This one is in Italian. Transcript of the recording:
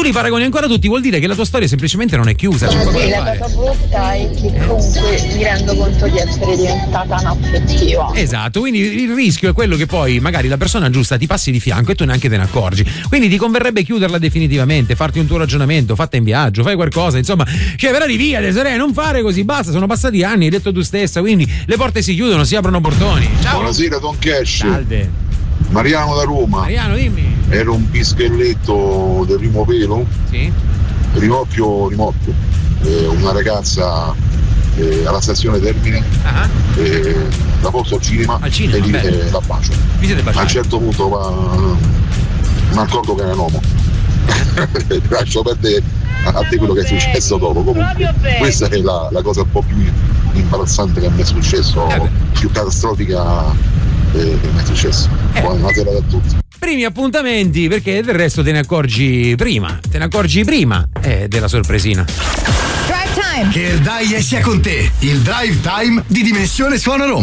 li paragoni ancora tutti, vuol dire che la tua storia semplicemente non è chiusa. La cosa brutta è che comunque mi rendo conto di essere diventata anaffettiva. Esatto, quindi il rischio è quello che poi magari la persona giusta ti passi di fianco e tu neanche te ne accorgi. Quindi ti converrebbe chiuderla definitivamente, farti un tuo ragionamento, fatta in viaggio, fai qualcosa, insomma, cioè però via, Desiree, non fare così, basta, sono passati anni, hai detto tu stessa, quindi le porte si chiudono, si aprono portoni. Ciao. Buonasera Don Cash. Salve. Mariano da Roma. Mariano, dimmi. Era un pischelletto del primo pelo. Sì. Rimorchio. Una ragazza alla stazione Termini. La porto al cinema e lì la bacio. A un certo punto mi accorgo che era un uomo. Lascio perdere a te quello che è successo dopo. Comunque questa è la cosa un po' più imbarazzante che mi è successo, più catastrofica che mi è successo. Buona sera a tutti. Primi appuntamenti, perché del resto te ne accorgi prima della sorpresina. Drive Time, che il Dai sia con te, il Drive Time di Dimensione Suona Roma.